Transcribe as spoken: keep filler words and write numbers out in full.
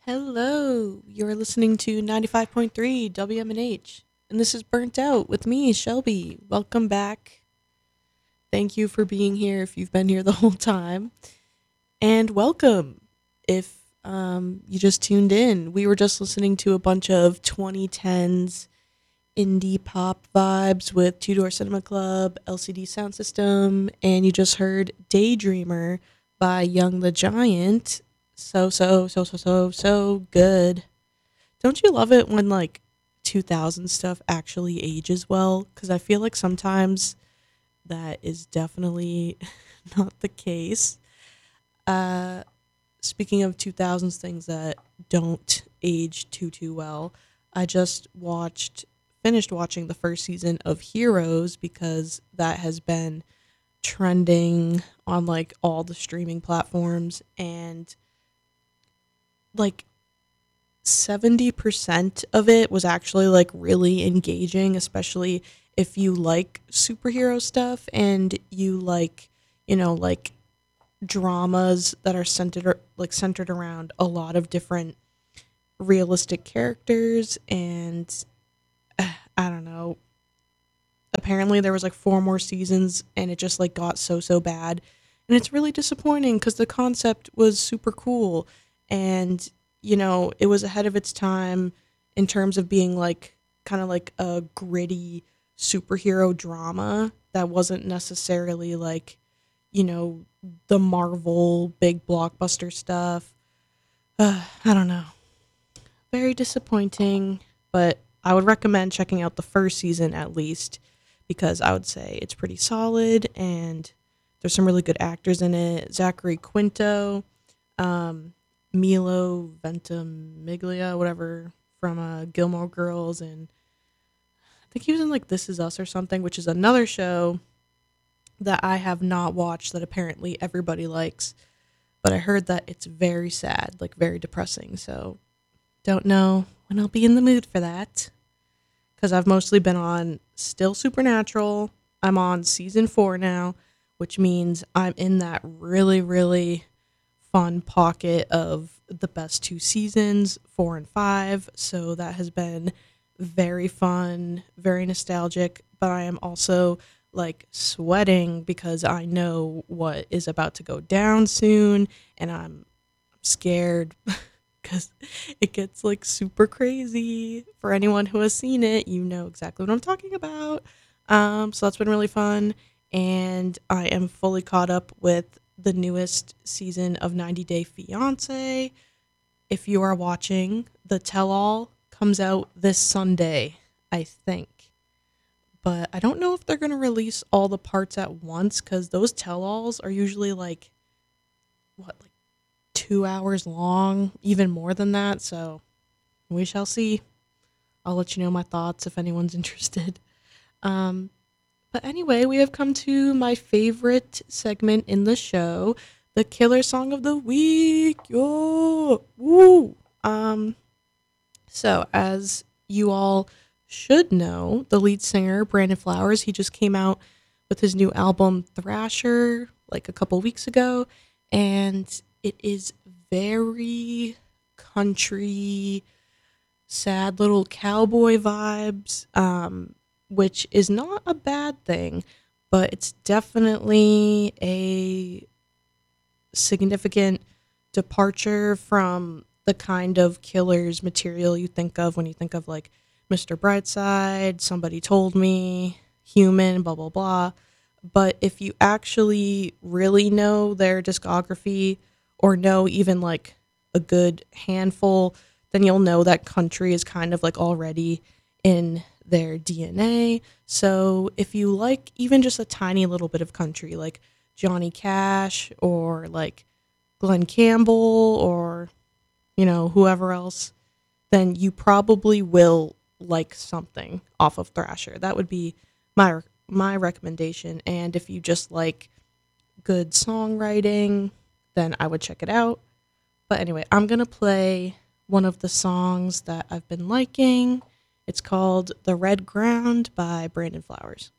Hello, you're listening to ninety-five point three W M N H, and this is Burnt Out with me, Shelby. Welcome back. Thank you for being here if you've been here the whole time, and welcome if um, you just tuned in. We were just listening to a bunch of twenty tens indie pop vibes with Two Door Cinema Club, L C D Sound System, and you just heard Daydreamer by Young the Giant. So, so, so, so, so, so good. Don't you love it when like two thousand stuff actually ages well? Because I feel like sometimes that is definitely not the case. Uh, Speaking of two thousands things that don't age too, too well, I just watched, finished watching the first season of Heroes because that has been trending on like all the streaming platforms and like seventy percent of it was actually like really engaging, especially if you like superhero stuff and you like, you know, like dramas that are centered like centered around a lot of different realistic characters and uh, I don't know. Apparently there was like four more seasons and it just like got so so bad. And it's really disappointing cuz the concept was super cool and you know, it was ahead of its time in terms of being like kind of like a gritty superhero drama that wasn't necessarily like, you know, the Marvel big blockbuster stuff. Uh, I don't know. Very disappointing, but I would recommend checking out the first season at least because I would say it's pretty solid and there's some really good actors in it. Zachary Quinto, um, Milo Ventimiglia, whatever, from uh, Gilmore Girls, and I think he was in like This Is Us or something, which is another show that I have not watched that apparently everybody likes. But I heard that it's very sad, like very depressing. So don't know when I'll be in the mood for that. Because I've mostly been on Still Supernatural. I'm on season four now, which means I'm in that really, really fun pocket of the best two seasons, four and five. So that has been very fun, very nostalgic. But I am also like sweating because I know what is about to go down soon and I'm scared because it gets like super crazy. For anyone who has seen it, you know exactly what I'm talking about. Um, so that's been really fun. And I am fully caught up with the newest season of ninety Day Fiance. If you are watching, the tell all comes out this Sunday, I think. But I don't know if they're going to release all the parts at once because those tell alls are usually like, what, like two hours long, even more than that. So we shall see. I'll let you know my thoughts if anyone's interested. Um, but anyway, we have come to my favorite segment in the show, the killer song of the week. Yo, woo. Um, so as you all should know, the lead singer Brandon Flowers, he just came out with his new album Thrasher like a couple weeks ago, and it is very country, sad little cowboy vibes, um, which is not a bad thing, but it's definitely a significant departure from the kind of killer's material you think of when you think of like mister Brightside, Somebody Told Me, Human, blah, blah, blah. But if you actually really know their discography or know even like a good handful, then you'll know that country is kind of like already in their D N A. So if you like even just a tiny little bit of country, like Johnny Cash or like Glenn Campbell or, you know, whoever else, then you probably will like something off of Thrasher. That would be my my recommendation. And if you just like good songwriting, then I would check it out. But anyway, I'm going to play one of the songs that I've been liking. It's called The Red Ground by Brandon Flowers.